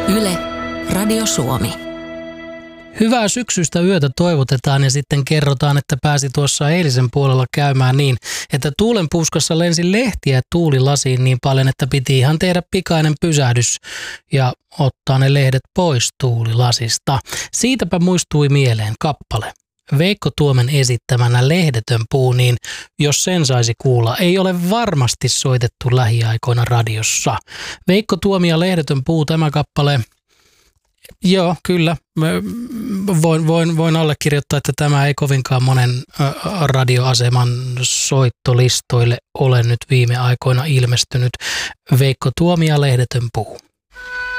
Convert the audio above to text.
Yle, Radio Suomi. Hyvää syksyistä yötä toivotetaan ja sitten kerrotaan, että pääsi tuossa eilisen puolella käymään niin, että tuulenpuuskassa lensi lehtiä tuulilasiin niin paljon, että piti ihan tehdä pikainen pysähdys ja ottaa ne lehdet pois tuulilasista. Siitäpä muistui mieleen kappale. Veikko Tuomen esittämänä Lehdetön puu, niin jos sen saisi kuulla, ei ole varmasti soitettu lähiaikoina radiossa. Veikko Tuomi ja Lehdetön puu, tämä kappale. Joo, kyllä. Voin allekirjoittaa, että tämä ei kovinkaan monen radioaseman soittolistoille ole nyt viime aikoina ilmestynyt. Veikko Tuomi ja Lehdetön puu.